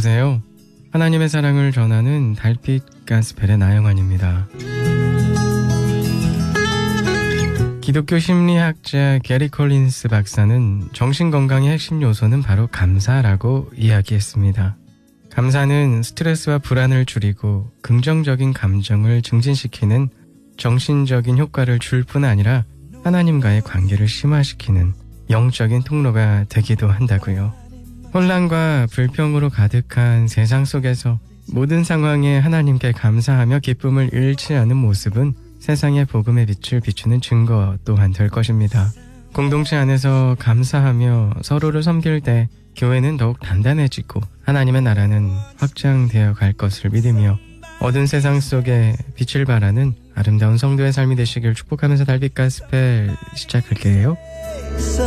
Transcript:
안녕하세요. 하나님의 사랑을 전하는 달빛 가스펠의 나영환입니다. 기독교 심리학자 게리 콜린스 박사는 정신건강의 핵심 요소는 바로 감사라고 이야기했습니다. 감사는 스트레스와 불안을 줄이고 긍정적인 감정을 증진시키는 정신적인 효과를 줄 뿐 아니라 하나님과의 관계를 심화시키는 영적인 통로가 되기도 한다고요. 혼란과 불평으로 가득한 세상 속에서 모든 상황에 하나님께 감사하며 기쁨을 잃지 않은 모습은 세상의 복음의 빛을 비추는 증거 또한 될 것입니다. 공동체 안에서 감사하며 서로를 섬길 때 교회는 더욱 단단해지고 하나님의 나라는 확장되어 갈 것을 믿으며 어두운 세상 속에 빛을 발하는 아름다운 성도의 삶이 되시길 축복하면서 달빛 가스펠 시작할게요.